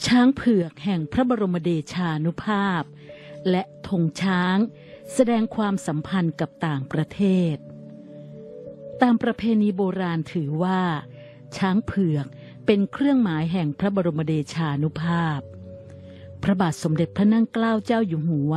ช้างเผือกแห่งพระบรมเดชานุภาพและธงช้างแสดงความสัมพันธ์กับต่างประเทศตามประเพณีโบราณถือว่าช้างเผือกเป็นเครื่องหมายแห่งพระบรมเดชานุภาพพระบาทสมเด็จพระนั่งเกล้าเจ้าอยู่หัว